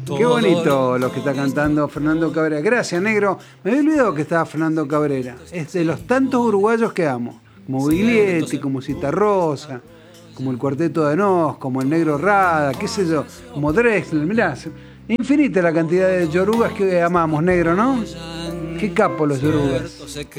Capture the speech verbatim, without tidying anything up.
Qué bonito lo que está cantando Fernando Cabrera. Gracias, negro. Me había olvidado que estaba Fernando Cabrera. Es de los tantos uruguayos que amo. Como Biglietti, como Citarrosa, como el Cuarteto de Nos, como el Negro Rada, qué sé yo, como Drexler. Mirá, infinita la cantidad de yorugas que amamos, negro, ¿no? Qué capo los yorugas.